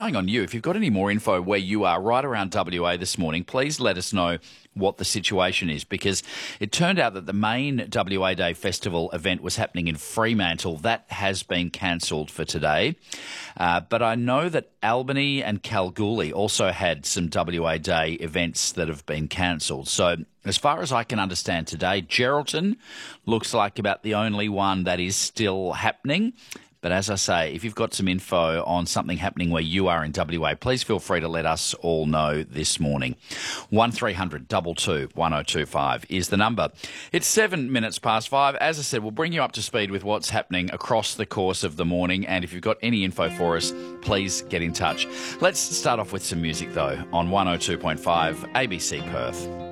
relying on you. If you've got any more info where you are right around WA this morning, please let us know what the situation is, because it turned out that the main WA Day Festival event was happening in Fremantle. That has been cancelled for today. But I know that Albany and Kalgoorlie also had some WA Day events that have been cancelled. So as far as I can understand today, Geraldton looks like about the only one that is still happening. But as I say, if you've got some info on something happening where you are in WA, please feel free to let us all know this morning. 1300 22 1025 is the number. It's 7 minutes past 5. As I said, we'll bring you up to speed with what's happening across the course of the morning. And if you've got any info for us, please get in touch. Let's start off with some music, though, on 102.5 ABC Perth.